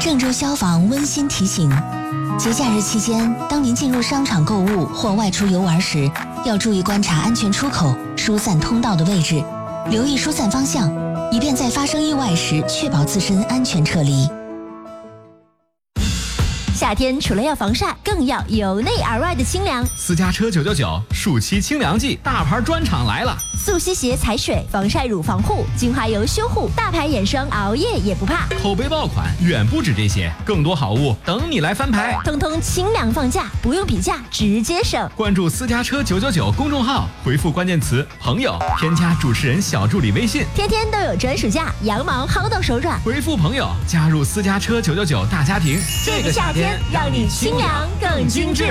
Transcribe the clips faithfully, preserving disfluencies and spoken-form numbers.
郑州消防温馨提醒：节假日期间，当您进入商场购物或外出游玩时，要注意观察安全出口、疏散通道的位置，留意疏散方向，以便在发生意外时确保自身安全撤离。 夏天除了要防晒，更要由内而外的清凉。 私家车九九九暑期清凉季，大牌专场来了！ 速吸鞋踩水，防晒乳防护，精华油修护，大牌眼霜，熬夜也不怕。 口碑爆款远不止这些，更多好物等你来翻牌。 通通清凉放价，不用比价，直接省。 关注私家车九九九公众号，回复关键词朋友，添加主持人小助理微信， 天天都有专属价，羊毛薅到手软。 回复朋友，加入私家车九九九大家庭。 这个夏天让你清凉更精致。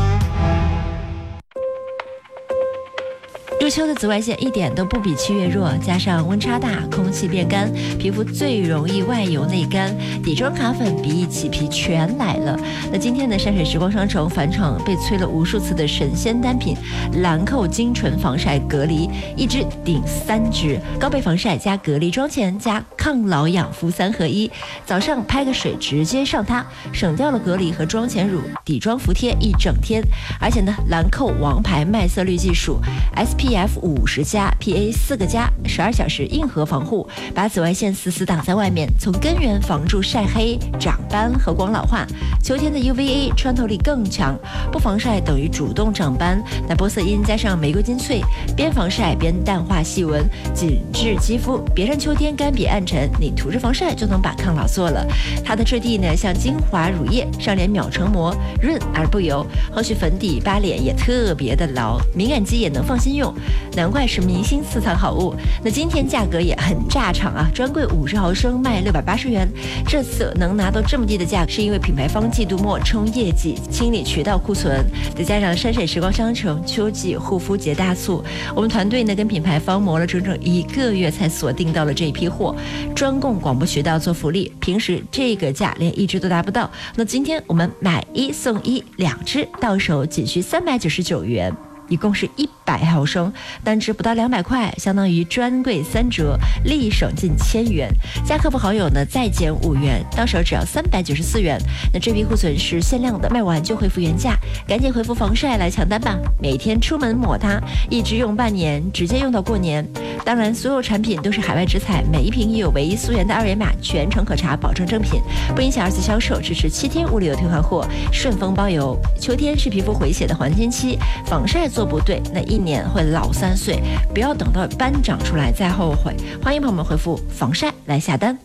入秋的紫外线一点都不比七月弱，加上温差大，空气变干，皮肤最容易外油内干，底妆卡粉鼻翼起皮全来了。那今天的山水时光商城返场被催了无数次的神仙单品兰蔻精纯防晒隔离，一支顶三支，高倍防晒加隔离妆前加抗老养肤三合一，早上拍个水直接上它，省掉了隔离和妆前乳、底妆服贴一整天。而且呢，兰蔻王牌麦色绿技术 S P F 五十加 P A 四个加，十二小时硬核防护，把紫外线死死挡在外面，从根源防住晒黑、长斑和光老化。秋天的 U V A 穿透力更强，不防晒等于主动长斑。那玻色因加上玫瑰金萃，边防晒边淡化细纹，紧致肌肤。别让秋天干瘪暗沉，你涂着防晒就能把抗老做了。它的质地呢，像精华乳液，上脸秒成膜，润而不油。后续粉底扒脸也特别的牢，敏感肌也能放心用。难怪是明星私藏好物。那今天价格也很炸场啊，专柜五十毫升卖六百八十元。这次能拿到这么低的价格，是因为品牌方季度末冲业绩，清理渠道库存，再加上山水时光商城秋季护肤节大促，我们团队呢跟品牌方磨了整整一个月才锁定到了这一批货，专供广播渠道做福利，平时这个价连一支都达不到。那今天我们买一送一，两支到手仅需三百九十九元。一共是一百毫升，单支不到两百块，相当于专柜三折，立省近千元。加客服好友呢再减五元，到手只要三百九十四元。那这批库存是限量的，卖完就恢复原价，赶紧回复防晒来抢单吧！每天出门抹它，一直用半年，直接用到过年。当然，所有产品都是海外直采，每一瓶也有唯一溯源的二维码，全程可查，保证正品，不影响二次销售，支持七天无理由退换货，顺丰包邮。秋天是皮肤回血的黄金期，防晒做不对，那一年会老三岁，不要等到斑长出来再后悔。欢迎朋友们回复防晒来下单。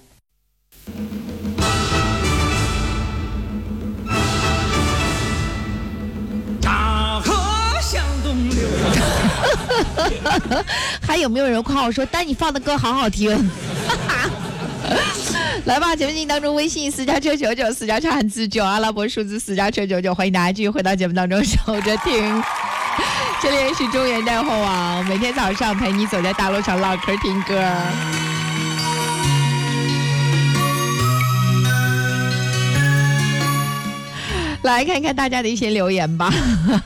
大河向东流。 还有没有人夸我说丹你放的歌好好听？来吧，节目进行当中，微信私家车九九，私家车汉字九，阿拉伯数字私家车九九，欢迎大家继续回到节目当中，守着听。这里是中原带货网，每天早上陪你走在大路上唠嗑听歌。来看看大家的一些留言吧。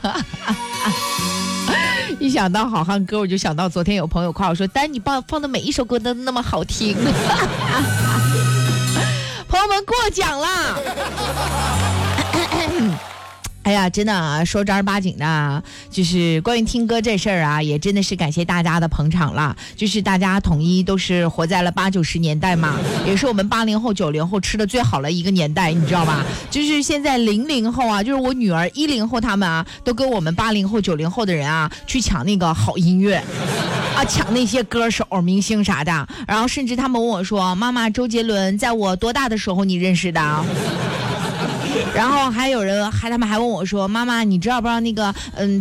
一想到好汉歌，我就想到昨天有朋友夸我说丹你放放的每一首歌都那么好听。朋友们过奖了。哎呀，真的啊，说正儿八经的，就是关于听歌这事儿啊，也真的是感谢大家的捧场了。就是大家统一都是活在了八九十年代嘛，也是我们八零后、九零后吃的最好的一个年代，你知道吧？就是现在零零后啊，就是我女儿一零后他们啊，都跟我们八零后、九零后的人啊去抢那个好音乐。啊，抢那些歌手、明星啥的，然后甚至他们问我说：“妈妈，周杰伦在我多大的时候你认识的？”然后还有人还他们还问我说：“妈妈，你知道不知道那个嗯？”